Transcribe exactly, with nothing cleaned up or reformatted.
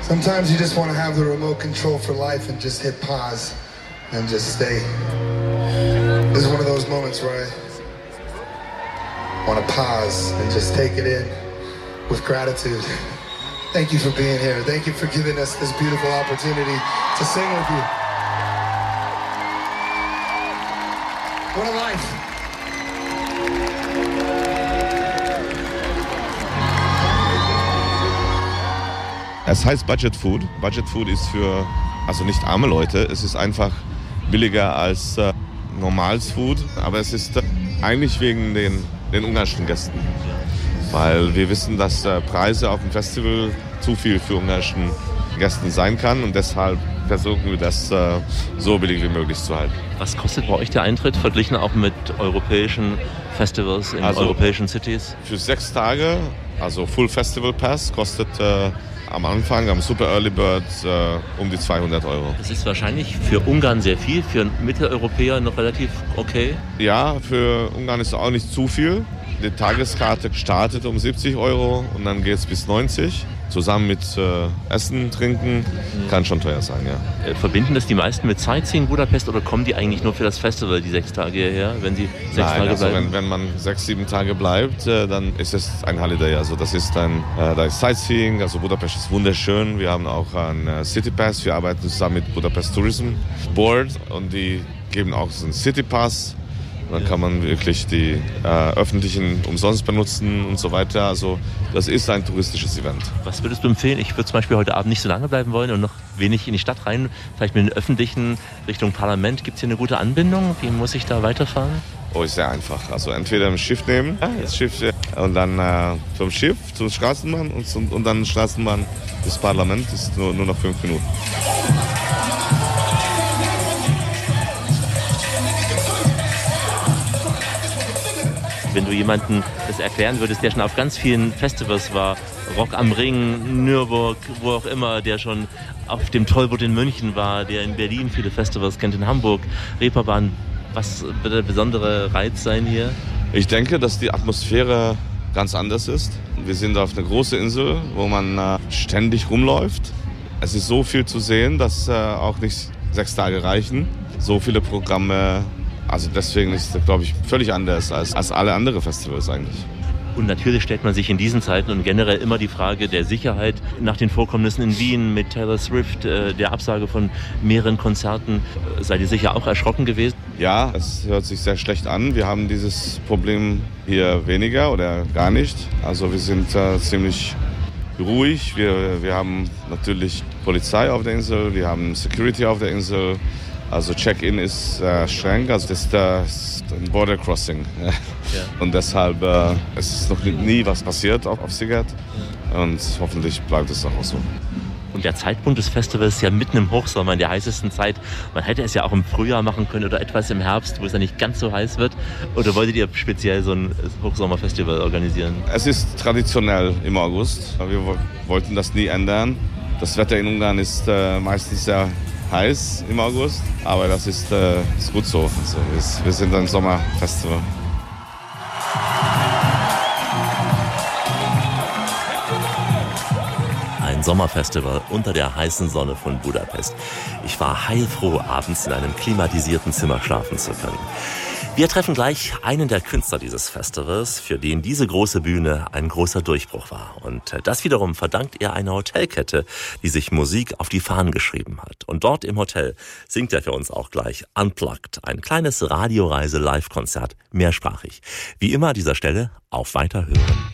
Sometimes you just want to have the remote control for life and just hit pause and just stay. This is one of those moments where I want to pause and just take it in with gratitude. Thank you for being here. Thank you for giving us this beautiful opportunity to sing with you. What a life. Es heißt Budget Food. Budget Food ist für, also nicht arme Leute, es ist einfach billiger als äh, normales Food, aber es ist äh, eigentlich wegen den, den ungarischen Gästen. Weil wir wissen, dass äh, Preise auf dem Festival zu viel für ungarischen Gästen sein kann und deshalb versuchen wir das äh, so billig wie möglich zu halten. Was kostet bei euch der Eintritt, verglichen auch mit europäischen Festivals in also europäischen Cities? Für sechs Tage, also Full Festival Pass, kostet äh, am Anfang, am Super Early Bird, äh, um die zweihundert Euro. Das ist wahrscheinlich für Ungarn sehr viel, für Mitteleuropäer noch relativ okay? Ja, für Ungarn ist es auch nicht zu viel. Die Tageskarte startet um siebzig Euro und dann geht es bis neunzig. Zusammen mit äh, Essen, Trinken, kann schon teuer sein, ja. Verbinden das die meisten mit Sightseeing Budapest oder kommen die eigentlich nur für das Festival, die sechs Tage hierher, wenn sie sechs Nein, Tage also bleiben? Wenn, wenn man sechs, sieben Tage bleibt, äh, dann ist es ein Holiday. Also das ist ein, äh, da ist Sightseeing, also Budapest ist wunderschön. Wir haben auch einen äh, City Pass, wir arbeiten zusammen mit Budapest Tourism Board und die geben auch so einen City Pass. Dann kann man wirklich die äh, öffentlichen umsonst benutzen und so weiter. Also das ist ein touristisches Event. Was würdest du empfehlen? Ich würde zum Beispiel heute Abend nicht so lange bleiben wollen und noch wenig in die Stadt rein. Vielleicht mit den öffentlichen Richtung Parlament. Gibt es hier eine gute Anbindung? Wie muss ich da weiterfahren? Oh, ist sehr einfach. Also entweder ein Schiff nehmen, ah, ja. das Schiff und dann äh, vom Schiff zur Straßenbahn und, und, und dann Straßenbahn bis Parlament. Das ist nur, nur noch fünf Minuten. Wenn du jemandem das erklären würdest, der schon auf ganz vielen Festivals war, Rock am Ring, Nürburg, wo auch immer, der schon auf dem Tollwood in München war, der in Berlin viele Festivals kennt, in Hamburg, Reeperbahn, was wird der besondere Reiz sein hier? Ich denke, dass die Atmosphäre ganz anders ist. Wir sind auf einer großen Insel, wo man äh, ständig rumläuft. Es ist so viel zu sehen, dass äh, auch nicht sechs Tage reichen. So viele Programme. Also deswegen ist es, glaube ich, völlig anders als, als alle anderen Festivals eigentlich. Und natürlich stellt man sich in diesen Zeiten und generell immer die Frage der Sicherheit nach den Vorkommnissen in Wien mit Taylor Swift, äh, der Absage von mehreren Konzerten. Seid ihr sicher auch erschrocken gewesen? Ja, es hört sich sehr schlecht an. Wir haben dieses Problem hier weniger oder gar nicht. Also wir sind äh, ziemlich ruhig. Wir, wir haben natürlich Polizei auf der Insel, wir haben Security auf der Insel. Also Check-in ist äh, streng, also das ist, äh, ist ein Border Crossing. Ja. Und deshalb äh, es ist noch nie was passiert auf, auf Sziget und hoffentlich bleibt es auch so. Und der Zeitpunkt des Festivals ist ja mitten im Hochsommer, in der heißesten Zeit. Man hätte es ja auch im Frühjahr machen können oder etwas im Herbst, wo es ja nicht ganz so heiß wird. Oder wolltet ihr speziell so ein Hochsommerfestival organisieren? Es ist traditionell im August. Wir wollten das nie ändern. Das Wetter in Ungarn ist äh, meistens sehr heiß im August, aber das ist, äh, ist gut so. Also wir, wir sind ein Sommerfestival. Ein Sommerfestival unter der heißen Sonne von Budapest. Ich war heilfroh, abends in einem klimatisierten Zimmer schlafen zu können. Wir treffen gleich einen der Künstler dieses Festivals, für den diese große Bühne ein großer Durchbruch war. Und das wiederum verdankt er einer Hotelkette, die sich Musik auf die Fahnen geschrieben hat. Und dort im Hotel singt er für uns auch gleich Unplugged, ein kleines Radioreise-Live-Konzert, mehrsprachig. Wie immer an dieser Stelle auf Weiterhören.